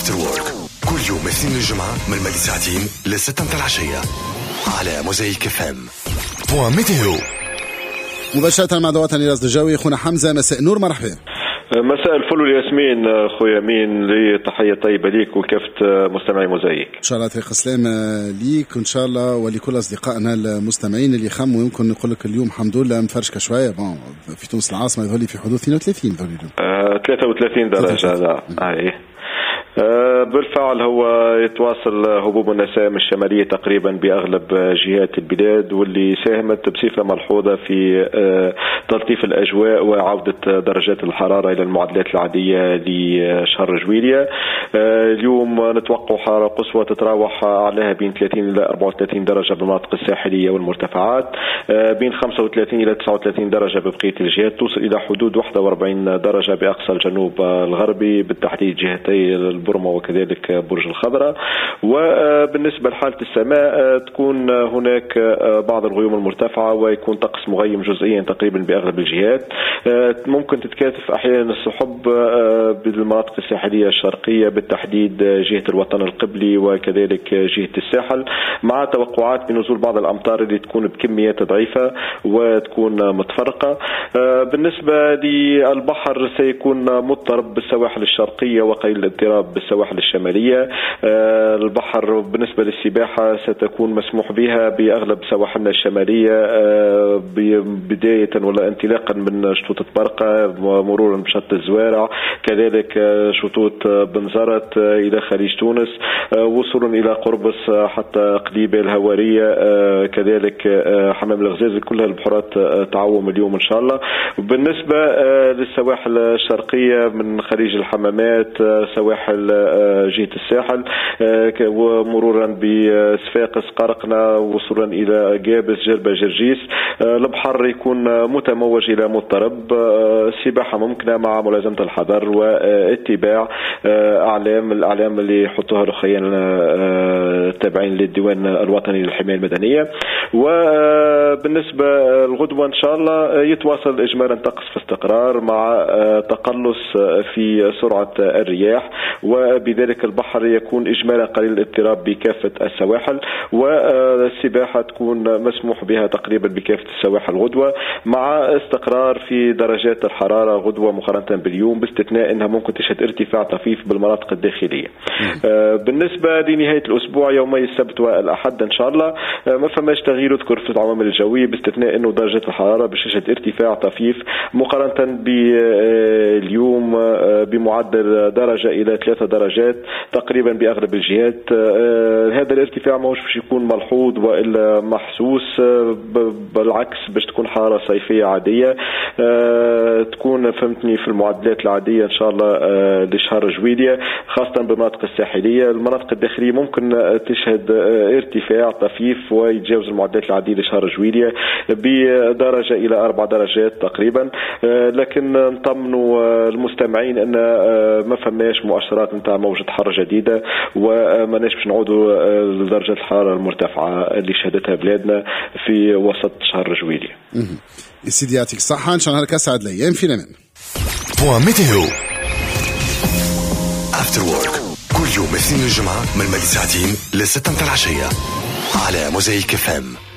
After Work كل يوم اثنين الجمعة من الماضي ساعتين ل6 العشية على موزايك FM. ميتيو مباشرة مع دواتني رصد الجوي. خونا حمزة، مساء نور، مرحبا. مساء الفل والياسمين خويا مين، لي تحية طيبة ليك وكافة مستمعي موزايك. إن شاء الله طريق السلامة ليك وإن شاء الله ولكل أصدقائنا المستمعين اللي خموا. يمكن نقول لك اليوم الحمد لله مفرشكة شوية. في تونس العاصمة يظهر لي في حدود 32 33 درجة. لا بالفعل هو يتواصل هبوب النسائم الشمالية تقريبا بأغلب جهات البلاد، واللي ساهمت بصفة ملحوظة في تلطيف الأجواء وعودة درجات الحرارة إلى المعدلات العادية لشهر جويلية. اليوم نتوقع حرارة قصوى تتراوح أعلاها بين 30 إلى 34 درجة بالمناطق الساحلية والمرتفعات، بين 35 إلى 39 درجة ببقية الجهات، توصل إلى حدود 41 درجة بأقصى الجنوب الغربي، بالتحديد جهتي البرمة وكذلك برج الخضراء. وبالنسبة لحالة السماء تكون هناك بعض الغيوم المرتفعة ويكون طقس مغيم جزئيا تقريبا بأغلب الجهات. ممكن تتكاثف أحيانا السحب بالمناطق الساحلية الشرقية، بالتحديد جهة الوطن القبلي وكذلك جهة الساحل، مع توقعات بنزول بعض الأمطار اللي تكون بكميات ضعيفة وتكون متفرقة. بالنسبة للبحر سيكون مضطرب بالسواحل الشرقية وقليل الاضطراب بالسواحل الشمالية. البحر بالنسبة للسباحة ستكون مسموح بها بأغلب سواحلنا الشمالية، بداية ولا انطلاقا من شطوط برقة مرورا بشط الزوارع، كذلك شطوط بنزرت إلى خليج تونس، وصولا إلى قربص حتى قليبة الهوارية، كذلك حمام الغزاز. كلها البحورات تعوم اليوم إن شاء الله. بالنسبة للسواحل الشرقية من خليج الحمامات، سواحل جهة الساحل، ومرورا بصفاقس قرقنة، وصولا إلى جابس جربة جرجيس، البحر يكون متموج إلى مضطرب. السباحة ممكنة مع ملازمة الحذر واتباع الأعلام اللي يحطوها الأخيان التابعين للديوان الوطني للحماية المدنية. وبالنسبة الغدوة إن شاء الله يتواصل إجمالا طقس في استقرار مع تقلص في سرعة الرياح، وبذلك البحر يكون إجمالا قليل الاضطراب بكافة السواحل، والسباحة تكون مسموح بها تقريبا بكافة السواحل غدوة، مع استقرار في درجات الحرارة غدوة مقارنة باليوم، باستثناء أنها ممكن تشهد ارتفاع طفيف بالمناطق الداخلية. بالنسبة لنهاية الأسبوع يومي السبت والأحد إن شاء الله ما فماش تغيير يذكر في العوامل الجوية، باستثناء أنه درجة الحرارة بتشهد ارتفاع طفيف مقارنة باليوم بمعدل درجة إلى 3 درجات تقريبا بأغلب الجهات. هذا الارتفاع ما هوش باش يكون ملحوظ وإلا محسوس، بالعكس باش تكون حرارة صيفية عادية، تكون فهمتني في المعدلات العادية إن شاء الله لشهر جويلية، خاصة بالمناطق الساحلية. المناطق الداخلية ممكن تشهد ارتفاع طفيف ويتجاوز المعدلات العادية لشهر جويلية بدرجة إلى 4 درجات تقريبا، لكن نطمنوا المستمعين أن ما فماش مؤشرات نتاع موجة حر جديدة، وما ناش باش نعودوا لدرجة الحرارة المرتفعة اللي شهدتها بلادنا في وسط شهر جويلية. سيدي يعطيك الصحة، إن شاء الله أسعد الأيام في الأمان. ميتيو After Work كل يوم اثنين الجمعة من الماضي ساعتين ل6 العشية على موزايك FM.